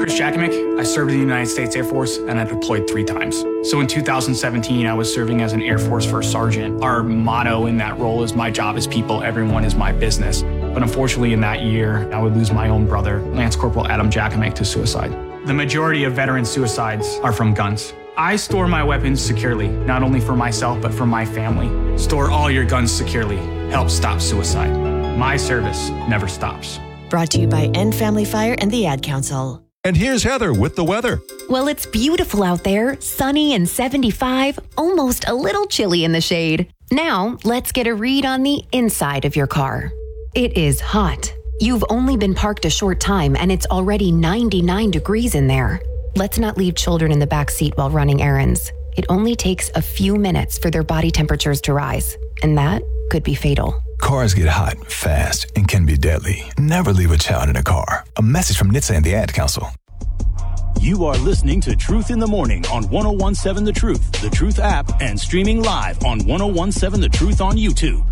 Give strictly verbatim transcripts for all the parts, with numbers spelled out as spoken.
Chris Jackamick. I served in the United States Air Force, and I deployed three times. So in two thousand seventeen, I was serving as an Air Force First Sergeant. Our motto in that role is, my job is people, everyone is my business. But unfortunately, in that year, I would lose my own brother, Lance Corporal Adam Jackamick, to suicide. The majority of veteran suicides are from guns. I store my weapons securely, not only for myself, but for my family. Store all your guns securely. Help stop suicide. My service never stops. Brought to you by End Family Fire and the Ad Council. And here's Heather with the weather. Well, it's beautiful out there, sunny and seventy-five, almost a little chilly in the shade. Now, let's get a read on the inside of your car. It is hot. You've only been parked a short time and it's already ninety-nine degrees in there. Let's not leave children in the back seat while running errands. It only takes a few minutes for their body temperatures to rise, and that could be fatal. Cars get hot, fast, and can be deadly. Never leave a child in a car. A message from N H T S A and the Ad Council. You are listening to Truth in the Morning on one oh one seven The Truth, The Truth app, and streaming live on one oh one seven The Truth on YouTube.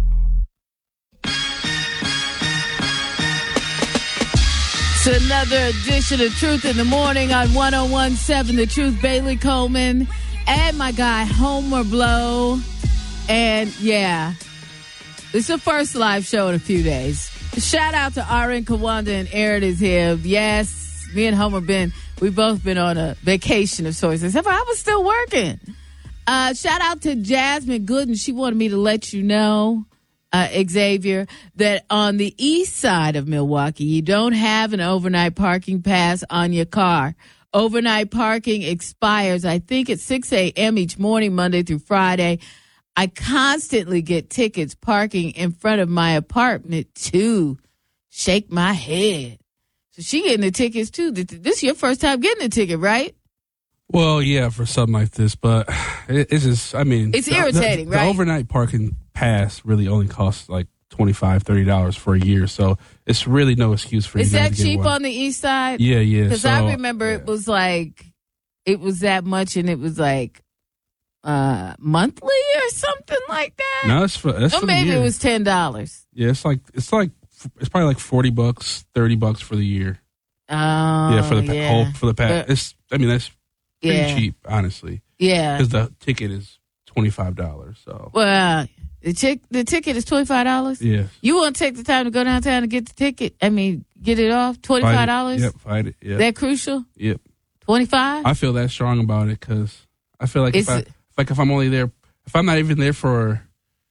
It's another edition of Truth in the Morning on one oh one seven The Truth. Bailey Coleman and my guy Homer Blow. And yeah, it's the first live show in a few days. Shout out to R N Kawanda and Aaron is here. Yes, me and Homer been, we've both been on a vacation of sorts. Except for I was still working. Uh, shout out to Jasmine Gooden. She wanted me to let you know, uh, Xavier, that on the east side of Milwaukee, you don't have an overnight parking pass on your car. Overnight parking expires, I think, at six a.m. each morning, Monday through Friday. I constantly get tickets parking in front of my apartment to shake my head. So she getting the tickets too. This is your first time getting a ticket, right? Well, yeah, for something like this, but it, it's just, I mean. It's irritating, the, the, right? The overnight parking pass really only costs like twenty-five dollars, thirty dollars for a year. So it's really no excuse for you Is not that to get cheap one. on the east side? Yeah, yeah. Because so, I remember yeah. it was like, it was that much and it was like uh, monthly or something like that. No, it's for, that's or for maybe the year. it was ten dollars. Yeah, it's like, it's like, it's probably like forty bucks, thirty bucks for the year. Oh, yeah, for the pa- yeah. whole, for the pass. But, It's, I mean, that's pretty yeah. cheap, honestly. Yeah. Because the ticket is twenty-five dollars, so. Well, the, tic- the ticket is twenty-five dollars? Yeah. You want to take the time to go downtown and get the ticket? I mean, get it off? twenty-five dollars? Yep, fight it. Yep. That crucial? Yep. twenty-five dollars? I feel that strong about it because I feel like if, It's I, if like if I'm only there, if I'm not even there for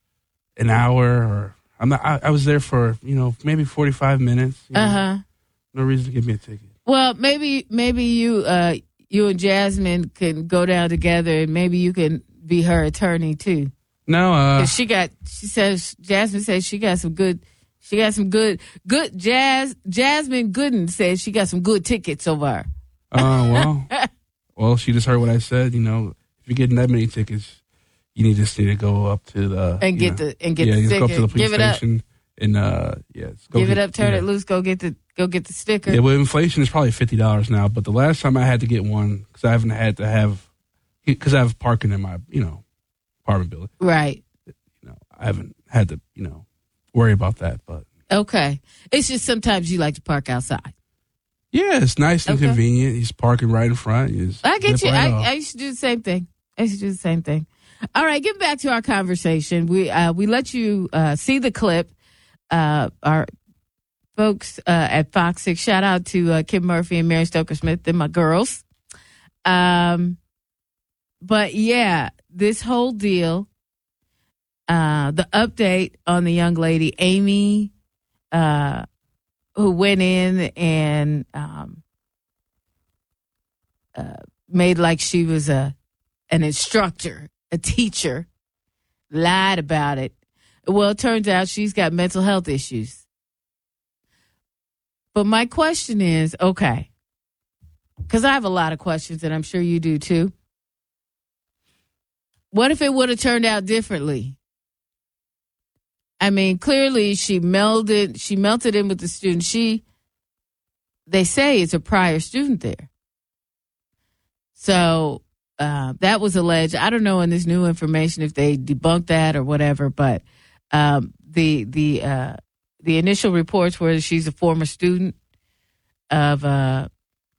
an hour or I'm not, I, I was there for, you know, maybe forty-five minutes. You know, Uh-huh. No reason to give me a ticket. Well, maybe maybe you uh, you and Jasmine can go down together and maybe you can be her attorney too. No, uh, 'Cause she got, she says, Jasmine says she got some good, she got some good, good jazz. Jasmine Gooden says she got some good tickets over her. Oh, uh, well, well, she just heard what I said. You know, if you're getting that many tickets, you need just need to go up to the And get know, the, and get yeah, the just sticker. go up to the police Give it up. station and uh, yeah, go Give get, it up, turn yeah. it loose, go get the, go get the sticker. Yeah, well, inflation is probably fifty dollars now, but the last time I had to get one, because I haven't had to have, because I have parking in my, you know, apartment building. Right. You know, I haven't had to, you know, worry about that, but. Okay. It's just sometimes you like to park outside. Yeah, it's nice and Okay. convenient. He's parking right in front. You just I get zip you. right I, off. I used to do the same thing. I used to do the same thing. All right, getting back to our conversation. We uh, we let you uh, see the clip. Uh, our folks uh, at Fox six, shout out to uh, Kim Murphy and Mary Stoker Smith. They're my girls. Um, but yeah, this whole deal, uh, the update on the young lady, Amy, uh, who went in and um, uh, made like she was a an instructor, a teacher, lied about it. Well, it turns out she's got mental health issues. But my question is, okay, because I have a lot of questions, and I'm sure you do too. What if it would have turned out differently? I mean, clearly she melded, she melted in with the student. She, they say it's a prior student there. So uh, that was alleged. I don't know in this new information if they debunked that or whatever, but um, the the uh, the initial reports were that she's a former student of uh,